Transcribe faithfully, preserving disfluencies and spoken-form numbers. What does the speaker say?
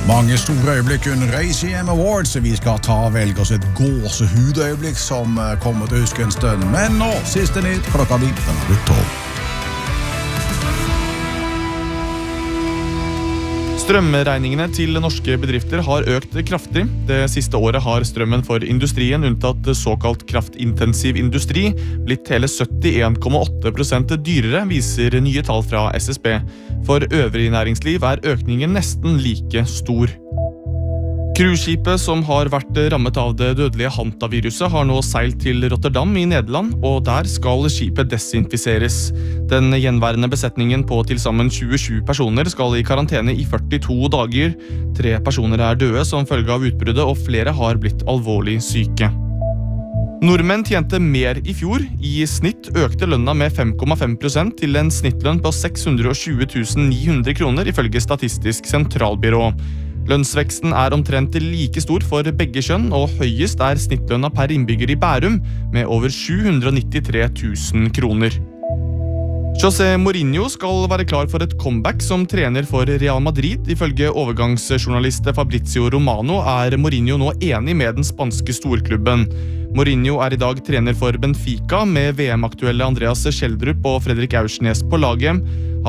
Mange store øyeblikk under Race M Awards. Vi skal ta og velge oss et gåsehudøyeblikk som kommer til å huske en stund. Men nå, siste nytt, klokka ni, den er blitt tolv. Strømregningene til norske bedrifter har økt kraftig. Det siste året har strømmen for industrien, unntatt såkalt kraftintensiv industri, blitt hele syttien komma åtte prosent dyrere, viser nye tall fra S S B. For øvrig næringsliv er økningen nesten like stor. Cruiseskipet som har vært rammet av det dødelige Hanta-viruset har nå seilt til Rotterdam i Nederland, og der skal skipet desinfiseres. Den gjenværende besetningen på til sammen tjuesju personer skal i karantene i førtito dager. Tre personer er døde som følge av utbruddet, og flere har blitt alvorlig syke. Nordmenn tjente mer i fjor. I snitt økte lønna med fem komma fem prosent til en snittlønn på seks hundre og tjue tusen ni hundre kroner, ifølge Statistisk sentralbyrå. Lønnsveksten er omtrent like stor for begge kjønn, og høyest er snittlønna per innbygger i Bærum, med over sju hundre og nittitre tusen kroner. José Mourinho skal være klar for et comeback som trener for Real Madrid. Ifølge overgangsjournalist Fabrizio Romano er Mourinho nå enig med den spanske storklubben. Mourinho er i dag trener for Benfica, med V M-aktuelle Andreas Schjelderup og Fredrik Aursnes på laget.